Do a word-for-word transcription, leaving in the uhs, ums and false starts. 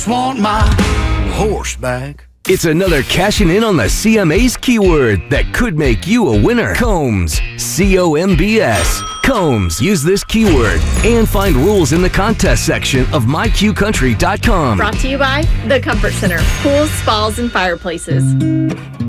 just want my horse back. It's another cashing in on the C M A's keyword that could make you a winner. Combs. C O M B S. Combs. Use this keyword and find rules in the contest section of my q country dot com. Brought to you by The Comfort Center. Pools, spas, and fireplaces.